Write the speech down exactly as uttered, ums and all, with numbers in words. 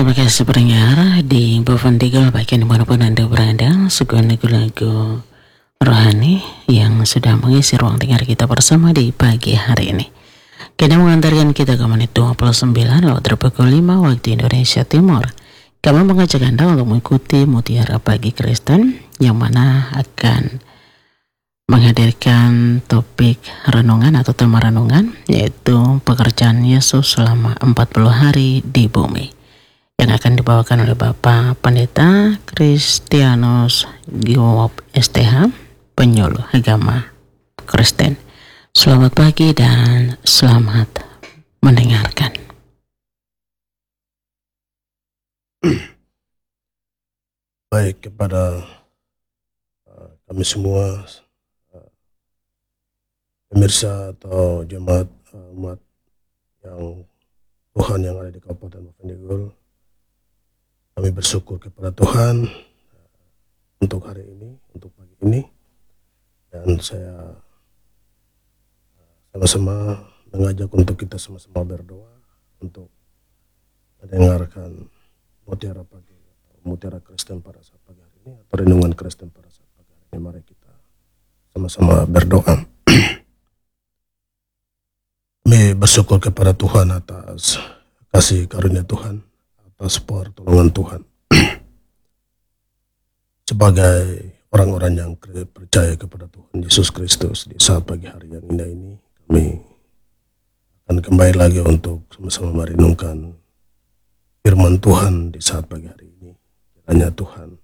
Terima kasih pendengar di Bovan Tiga bagian dimanapun Anda berada, sebuah lagu-lagu rohani yang sudah mengisi ruang dengar kita bersama di pagi hari ini. Kita mengantarkan kita ke menit dua puluh sembilan lewat pukul lima waktu Indonesia Timur. Kami mengajak Anda untuk mengikuti Mutiara Pagi Kristen yang mana akan menghadirkan topik renungan atau tema renungan, yaitu pekerjaan Yesus selama empat puluh hari di bumi, yang akan dibawakan oleh Bapak Pendeta Kristianus Giwop S T H, penyuluh agama Kristen. Selamat pagi dan selamat mendengarkan. Baik, kepada uh, kami semua uh, pemirsa atau jemaat uh, umat yang Tuhan yang ada di Kabupaten Boven Digul, kami bersyukur kepada Tuhan uh, untuk hari ini, untuk pagi ini, dan saya uh, sama-sama mengajak untuk kita sama-sama berdoa untuk mendengarkan Mutiara Pagi, Mutiara Kristen pada saat pagi hari ini, atau renungan Kristen pada saat pagi hari ini. Mari kita sama-sama berdoa. Kami bersyukur kepada Tuhan atas kasih karunia Tuhan, atas pertolongan Tuhan. Sebagai orang-orang yang percaya kepada Tuhan Yesus Kristus, di saat pagi hari yang indah ini, kami akan kembali lagi untuk sama-sama merenungkan firman Tuhan di saat pagi hari ini. Kiranya Tuhan